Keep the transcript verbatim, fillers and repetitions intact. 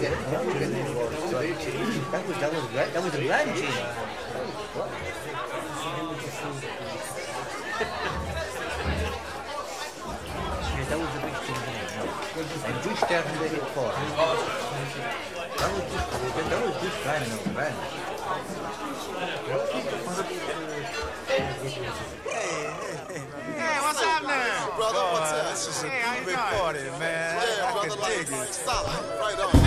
Yeah, that was that was that was great. That was a grand change. Yeah, that was a big change. And Bush started to hit four. That was just that was just fine and over grand. Hey, what's happening? Brother, what's up? This is a Hey, how you big doing? party, man. Yeah, I brother, can like, dig it. stop. Right on.